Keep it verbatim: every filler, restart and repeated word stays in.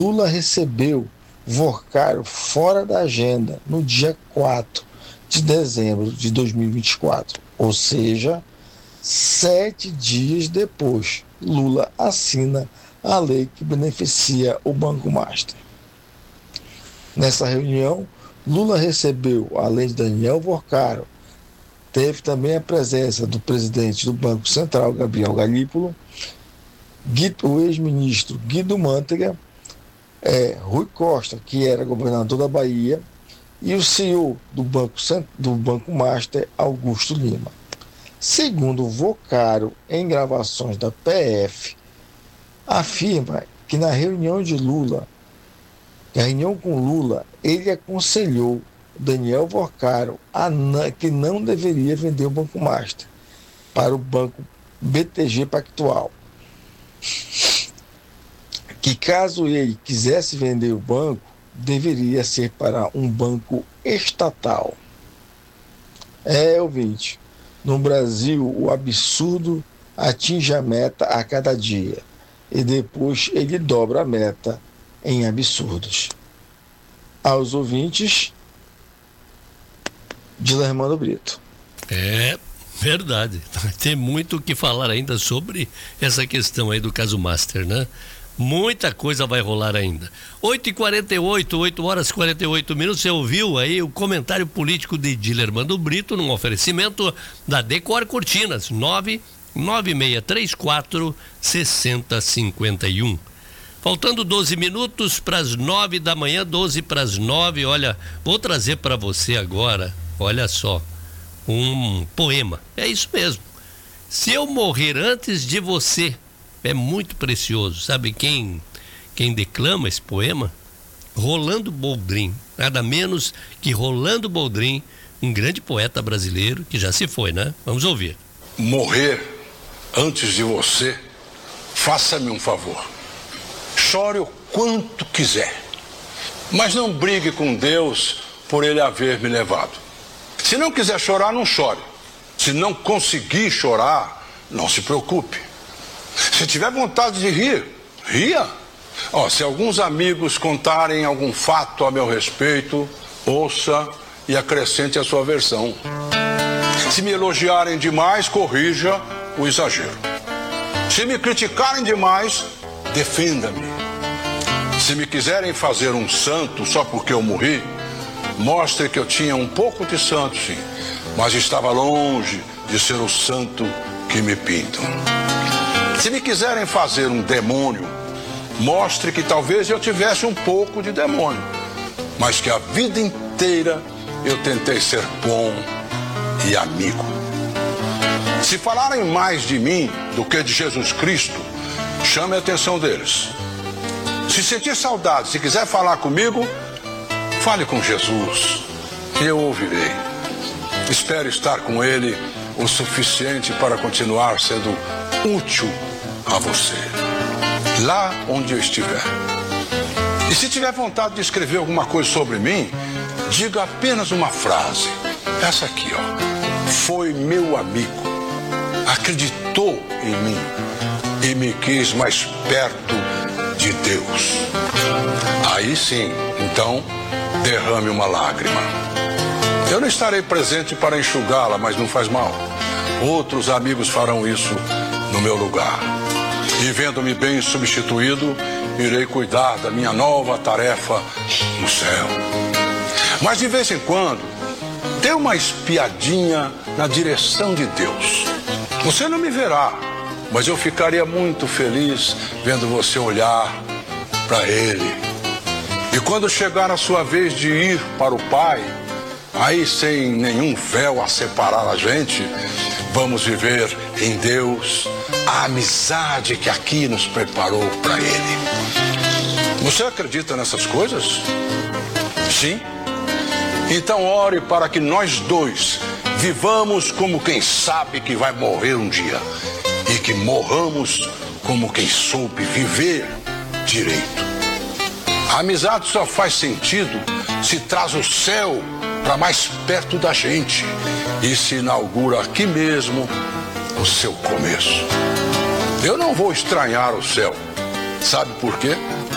Lula recebeu Vorcaro fora da agenda no dia quatro de dezembro de dois mil e vinte e quatro, ou seja, sete dias depois, Lula assina a lei que beneficia o Banco Master. Nessa reunião, Lula recebeu, além de Daniel Vorcaro, teve também a presença do presidente do Banco Central, Gabriel Galípolo, o ex-ministro Guido Mantega, é, Rui Costa, que era governador da Bahia, e o C E O do Banco, do Banco Master, Augusto Lima. Segundo Vorcaro, em gravações da P F, afirma que na reunião de Lula, na reunião com Lula, ele aconselhou Daniel Vorcaro a não, que não deveria vender o Banco Master para o Banco B T G Pactual. Que caso ele quisesse vender o banco, deveria ser para um banco estatal. É, ouvinte, no Brasil o absurdo atinge a meta a cada dia e depois ele dobra a meta em absurdos. Aos ouvintes, Dilermando Brito. É verdade, tem muito o que falar ainda sobre essa questão aí do caso Master, né? Muita coisa vai rolar ainda. oito e quarenta e oito, oito horas e quarenta e oito minutos. Você ouviu aí o comentário político de Dilermando Brito num oferecimento da Decor Cortinas, nove nove seis três quatro seis zero cinco um. Faltando doze minutos para as nove da manhã, doze para as nove. Olha, vou trazer para você agora, olha só, um poema. É isso mesmo. Se eu morrer antes de você, é muito precioso. Sabe quem, quem declama esse poema? Rolando Boldrin. Nada menos que Rolando Boldrin, um grande poeta brasileiro que já se foi, né? Vamos ouvir. Morrer antes de você, faça-me um favor. Chore o quanto quiser, mas não brigue com Deus por ele haver me levado. Se não quiser chorar, não chore. Se não conseguir chorar, não se preocupe. Se tiver vontade de rir, ria. Ó, se alguns amigos contarem algum fato a meu respeito, ouça e acrescente a sua versão. Se me elogiarem demais, corrija o exagero. Se me criticarem demais, defenda-me. Se me quiserem fazer um santo só porque eu morri, mostre que eu tinha um pouco de santo, sim, mas estava longe de ser o santo que me pintam. Se me quiserem fazer um demônio, mostre que talvez eu tivesse um pouco de demônio, mas que a vida inteira eu tentei ser bom e amigo. Se falarem mais de mim do que de Jesus Cristo, chame a atenção deles. Se sentir saudade, se quiser falar comigo, fale com Jesus, eu ouvirei. Espero estar com ele o suficiente para continuar sendo útil a você, lá onde eu estiver. E se tiver vontade de escrever alguma coisa sobre mim, diga apenas uma frase. Essa aqui, ó. Foi meu amigo, acreditou em mim e me quis mais perto de Deus. Aí sim, então, derrame uma lágrima. Eu não estarei presente para enxugá-la, mas não faz mal. Outros amigos farão isso no meu lugar. E vendo-me bem substituído, irei cuidar da minha nova tarefa no céu. Mas de vez em quando, dê uma espiadinha na direção de Deus. Você não me verá, mas eu ficaria muito feliz vendo você olhar para Ele. E quando chegar a sua vez de ir para o Pai, aí sem nenhum véu a separar a gente, vamos viver em Deus a amizade que aqui nos preparou para Ele. Você acredita nessas coisas? Sim? Então ore para que nós dois vivamos como quem sabe que vai morrer um dia e que morramos como quem soube viver direito. A amizade só faz sentido se traz o céu para mais perto da gente e se inaugura aqui mesmo o seu começo. Eu não vou estranhar o céu. Sabe por quê?